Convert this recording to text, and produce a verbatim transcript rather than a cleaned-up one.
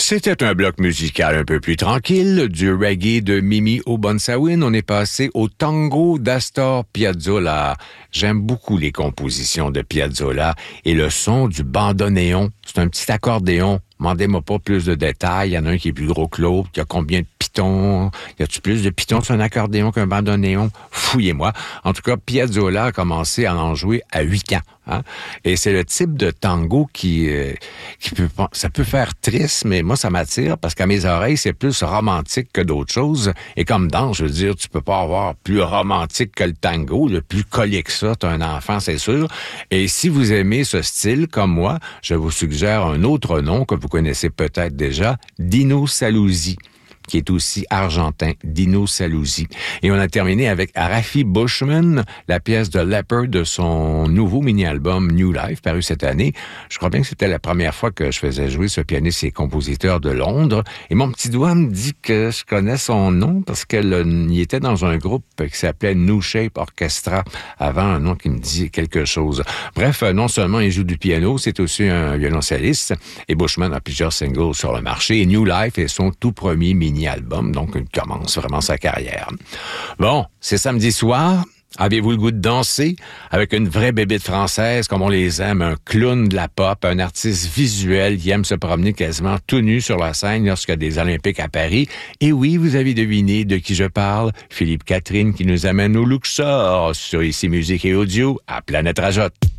C'était un bloc musical un peu plus tranquille, du reggae de Mimi Obunsawin. On est passé au tango d'Astor Piazzolla. J'aime beaucoup les compositions de Piazzolla et le son du bandoneon. C'est un petit accordéon. Mandez-moi pas plus de détails. Il y en a un qui est plus gros que l'autre. Il y a combien de pitons? Y a-tu plus de pitons sur un accordéon qu'un bandoneon? Fouillez-moi. En tout cas, Piazzolla a commencé à en jouer à huit ans. Hein? Et c'est le type de tango qui, euh, qui peut, ça peut faire triste, mais moi, ça m'attire parce qu'à mes oreilles, c'est plus romantique que d'autres choses. Et comme danse, je veux dire, tu peux pas avoir plus romantique que le tango, le plus collé que ça. T'as un enfant, c'est sûr. Et si vous aimez ce style, comme moi, je vous suggère un autre nom que vous connaissez peut-être déjà, Dino Saluzzi, qui est aussi argentin, Dino Saluzzi. Et on a terminé avec Rafi Bushman, la pièce de Leopard de son nouveau mini-album New Life, paru cette année. Je crois bien que c'était la première fois que je faisais jouer ce pianiste et compositeur de Londres. Et mon petit doigt me dit que je connais son nom parce qu'il était dans un groupe qui s'appelait New Shape Orchestra, avant un nom qui me dit quelque chose. Bref, non seulement il joue du piano, c'est aussi un violoncelliste. Et Bushman a plusieurs singles sur le marché. Et New Life est son tout premier mini album, donc il commence vraiment sa carrière. Bon, c'est samedi soir. Avez-vous le goût de danser avec une vraie bébête française comme on les aime, un clown de la pop, un artiste visuel qui aime se promener quasiment tout nu sur la scène lorsqu'il y a des Olympiques à Paris? Et oui, vous avez deviné de qui je parle, Philippe Catherine qui nous amène au Luxor sur Ici Musique et Audio à Planète Rajotte.